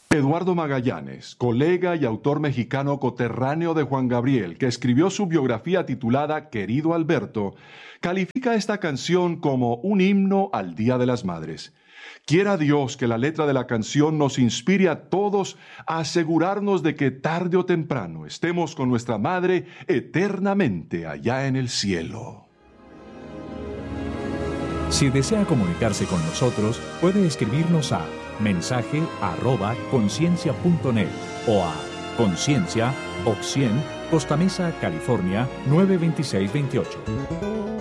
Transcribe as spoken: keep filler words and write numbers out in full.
Eduardo Magallanes, colega y autor mexicano coterráneo de Juan Gabriel, que escribió su biografía titulada Querido Alberto, califica esta canción como un himno al Día de las Madres. Quiera Dios que la letra de la canción nos inspire a todos a asegurarnos de que tarde o temprano estemos con nuestra madre eternamente allá en el cielo. Si desea comunicarse con nosotros, puede escribirnos a mensaje arroba conciencia punto net o a Conciencia, Box cien, Costa Mesa, California nueve dos seis dos ocho.